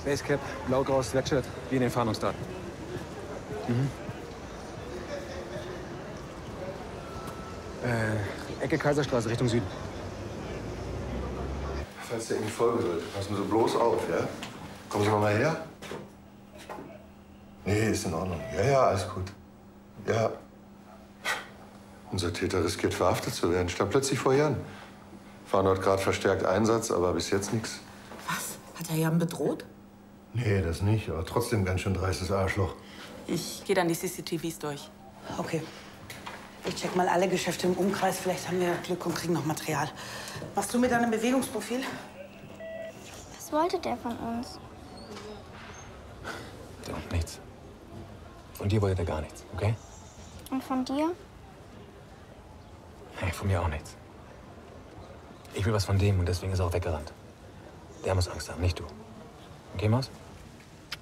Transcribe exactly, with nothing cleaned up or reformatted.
Basecap, blau-graues Sweatshirt, wie in den Fahndungsdaten. Mhm. Äh, Ecke Kaiserstraße, Richtung Süden. Falls der Ihnen folgen wird, passen Sie bloß auf, ja? Kommen Sie mal her. Nee, ist in Ordnung. Ja, ja, alles gut. Ja. Unser Täter riskiert, verhaftet zu werden. Stand plötzlich vor Jan. Fahren dort gerade verstärkt Einsatz, aber bis jetzt nichts. Was? Hat er Jan bedroht? Nee, das nicht. Aber trotzdem ganz schön dreistes Arschloch. Ich gehe dann die C C T Vs durch. Okay. Ich check mal alle Geschäfte im Umkreis. Vielleicht haben wir Glück und kriegen noch Material. Machst du mit deinem Bewegungsprofil? Was wollte der von uns? So, nichts. Von dir wollte er gar nichts, okay? Und von dir? Hey, von mir auch nichts. Ich will was von dem und deswegen ist er auch weggerannt. Der muss Angst haben, nicht du. Okay, Maus?